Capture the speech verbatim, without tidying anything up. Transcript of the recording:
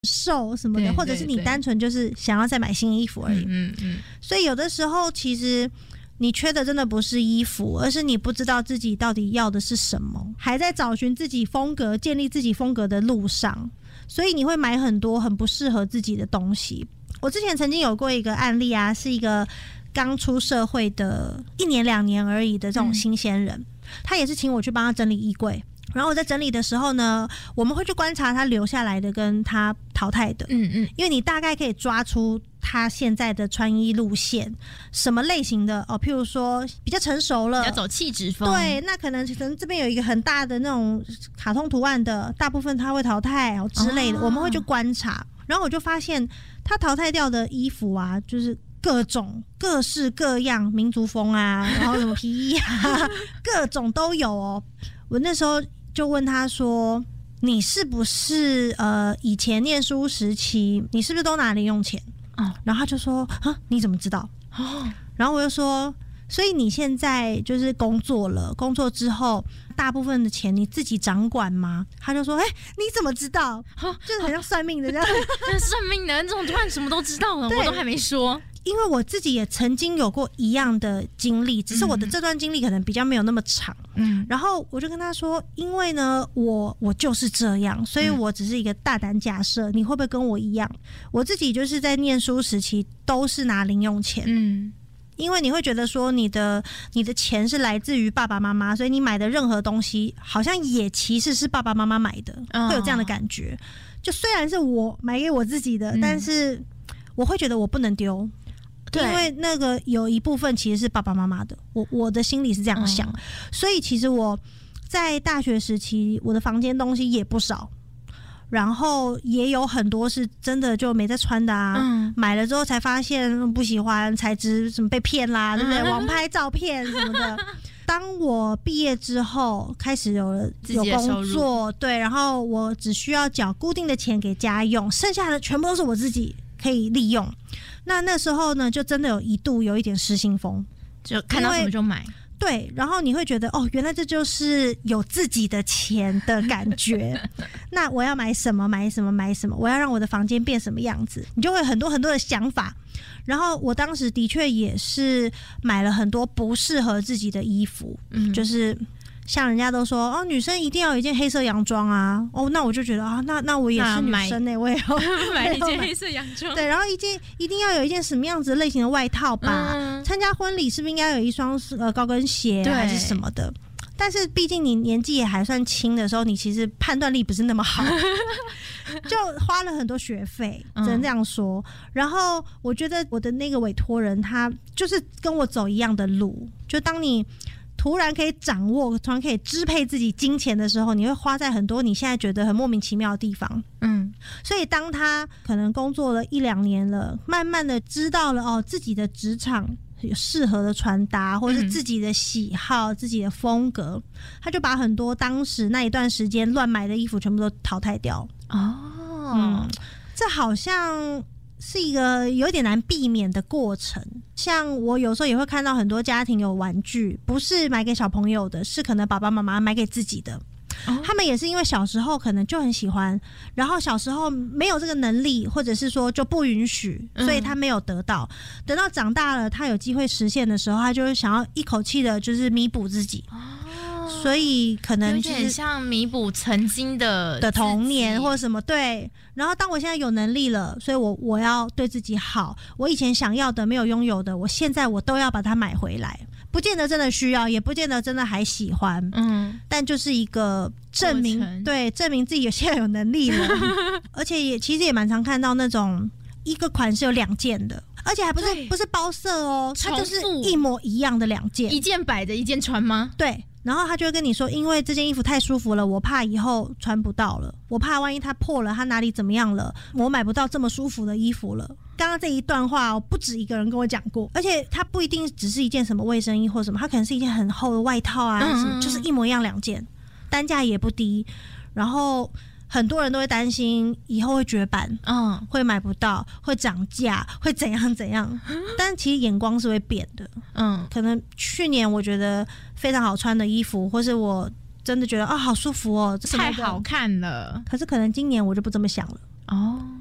瘦什么的，或者是你单纯就是想要再买新衣服而已。嗯嗯。所以有的时候其实你缺的真的不是衣服，而是你不知道自己到底要的是什么，还在找寻自己风格、建立自己风格的路上，所以你会买很多很不适合自己的东西。我之前曾经有过一个案例啊，是一个刚出社会的一年两年而已的这种新鲜人，嗯、他也是请我去帮他整理衣柜。然后我在整理的时候呢，我们会去观察他留下来的跟他淘汰的，嗯嗯，因为你大概可以抓出他现在的穿衣路线，什么类型的哦，譬如说比较成熟了， 要走气质风， 对，那可能可能这边有一个很大的那种卡通图案的，大部分他会淘汰哦之类的，哦、我们会去观察，然后我就发现他淘汰掉的衣服啊，就是各种各式各样民族风啊，然后什么皮衣啊，各种都有哦。我那时候就问他说：“你是不是呃以前念书时期，你是不是都拿零用钱？”哦，然后他就说：“啊，你怎么知道？”哦，然后我就说：“所以你现在就是工作了，工作之后大部分的钱你自己掌管吗？”他就说：“哎、欸，你怎么知道？就是很像算命的这样， 算命的，你怎么突然什么都知道了？我都还没说。” 因为我自己也曾经有过一样的经历，只是我的这段经历可能比较没有那么长。嗯，然后我就跟他说，因为呢，我我就是这样，所以我只是一个大胆假设，你会不会跟我一样？我自己就是在念书时期都是拿零用钱。嗯。因为你会觉得说你的你的钱是来自于爸爸妈妈，所以你买的任何东西好像也其实是爸爸妈妈买的，哦、会有这样的感觉。就虽然是我买给我自己的，嗯、但是我会觉得我不能丢。因为那个有一部分其实是爸爸妈妈的，我我的心里是这样想，嗯、所以其实我在大学时期，我的房间东西也不少，然后也有很多是真的就没在穿的啊，嗯、买了之后才发现不喜欢材质，什么被骗啦，对不对？网拍照片什么的。当我毕业之后，开始有了有工作，对，然后我只需要缴固定的钱给家用，剩下的全部都是我自己可以利用。那那时候呢，就真的有一度有一点失心疯， 就看到什么就买。 对，然后你会觉得哦，原来这就是有自己的钱的感觉。那我要买什么买什么买什么，我要让我的房间变什么样子，你就会有很多很多的想法。然后我当时的确也是买了很多不适合自己的衣服，嗯，就是像人家都说哦，女生一定要有一件黑色洋装啊，哦，那我就觉得啊，那那我也是女生呢、欸，我也要买一件黑色洋装。 对，然后一件一定要有一件什么样子类型的外套吧？嗯、参加婚礼是不是应该有一双呃高跟鞋还是什么的？但是毕竟你年纪也还算轻的时候，你其实判断力不是那么好，就花了很多学费，只能这样说。嗯、然后我觉得我的那个委托人他就是跟我走一样的路，就当你突然可以掌握，突然可以支配自己金钱的时候，你会花在很多你现在觉得很莫名其妙的地方。嗯，所以当他可能工作了一两年了，慢慢的知道了哦，自己的职场有适合的穿搭，或是自己的喜好、嗯、自己的风格，他就把很多当时那一段时间乱买的衣服全部都淘汰掉。哦，嗯，这好像是一个有点难避免的过程。像我有时候也会看到很多家庭有玩具，不是买给小朋友的，是可能爸爸妈妈买给自己的。哦、他们也是因为小时候可能就很喜欢，然后小时候没有这个能力，或者是说就不允许，所以他没有得到。嗯、等到长大了，他有机会实现的时候，他就会想要一口气的，就是弥补自己。哦，所以可能有点像弥补曾经的的童年或者什么。对，然后当我现在有能力了，所以我我要对自己好，我以前想要的没有拥有的，我现在我都要把它买回来。不见得真的需要，也不见得真的还喜欢，嗯，但就是一个证明，对，证明自己有现在有能力了。而且也其实也蛮常看到那种一个款式有两件的，而且还不是不是包色哦，它就是一模一样的两件， 一件摆着一件穿吗？ 对。然后他就会跟你说，因为这件衣服太舒服了，我怕以后穿不到了，我怕万一它破了，它哪里怎么样了，我买不到这么舒服的衣服了。刚刚这一段话不止一个人跟我讲过，而且它不一定只是一件什么卫生衣或什么，它可能是一件很厚的外套啊，嗯、什么就是一模一样两件，单价也不低，然后很多人都会担心以后会绝版，嗯，会买不到，会涨价，会怎样怎样。但其实眼光是会变的，嗯，可能去年我觉得非常好穿的衣服，或是我真的觉得啊、哦、好舒服哦， 太好看了。 可是可能今年我就不这么想了。 哦。